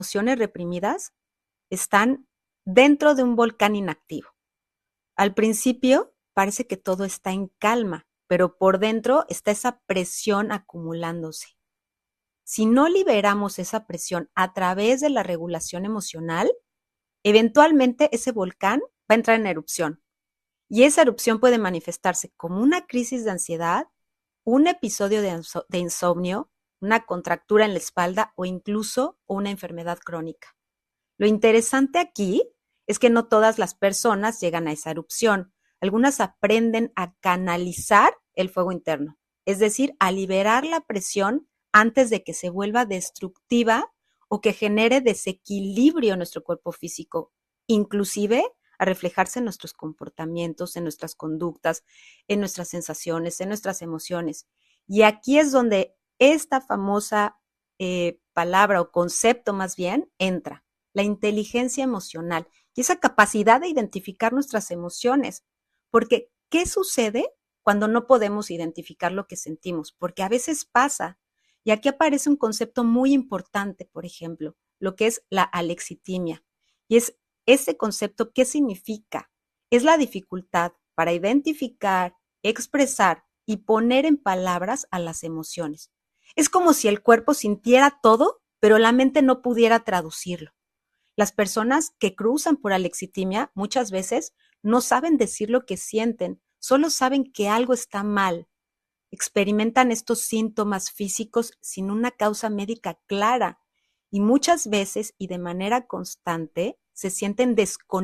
emociones reprimidas están dentro de un volcán inactivo. Al principio parece que todo está en calma, pero por dentro está esa presión acumulándose. Si no liberamos esa presión a través de la regulación emocional, eventualmente ese volcán va a entrar en erupción. Y esa erupción puede manifestarse como una crisis de ansiedad, un episodio de insomnio, una contractura en la espalda o incluso una enfermedad crónica. Lo interesante aquí es que no todas las personas llegan a esa erupción. Algunas aprenden a canalizar el fuego interno, es decir, a liberar la presión antes de que se vuelva destructiva o que genere desequilibrio en nuestro cuerpo físico, inclusive a reflejarse en nuestros comportamientos, en nuestras conductas, en nuestras sensaciones, en nuestras emociones. Y aquí es donde esta famosa palabra o concepto más bien entra, la inteligencia emocional y esa capacidad de identificar nuestras emociones. Porque, ¿qué sucede cuando no podemos identificar lo que sentimos? Porque a veces pasa. Y aquí aparece un concepto muy importante, por ejemplo, lo que es la alexitimia. Y es ese concepto, ¿qué significa? Es la dificultad para identificar, expresar y poner en palabras a las emociones. Es como si el cuerpo sintiera todo, pero la mente no pudiera traducirlo. Las personas que cruzan por alexitimia muchas veces no saben decir lo que sienten, solo saben que algo está mal. Experimentan estos síntomas físicos sin una causa médica clara y muchas veces y de manera constante se sienten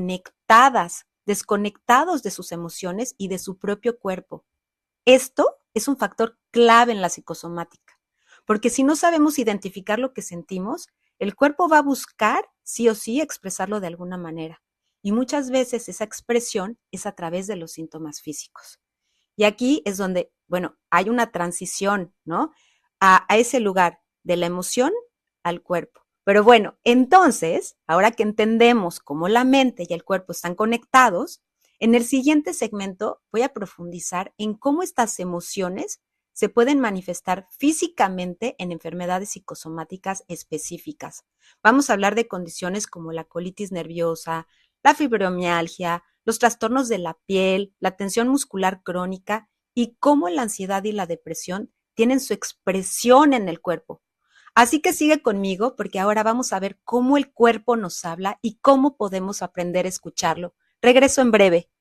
desconectados de sus emociones y de su propio cuerpo. Esto es un factor clave en la psicosomática, porque si no sabemos identificar lo que sentimos, el cuerpo va a buscar sí o sí expresarlo de alguna manera. Y muchas veces esa expresión es a través de los síntomas físicos. Y aquí es donde, bueno, hay una transición, ¿no? A ese lugar de la emoción al cuerpo. Pero bueno, entonces, ahora que entendemos cómo la mente y el cuerpo están conectados, en el siguiente segmento voy a profundizar en cómo estas emociones se pueden manifestar físicamente en enfermedades psicosomáticas específicas. Vamos a hablar de condiciones como la colitis nerviosa, la fibromialgia, los trastornos de la piel, la tensión muscular crónica y cómo la ansiedad y la depresión tienen su expresión en el cuerpo. Así que sigue conmigo porque ahora vamos a ver cómo el cuerpo nos habla y cómo podemos aprender a escucharlo. Regreso en breve.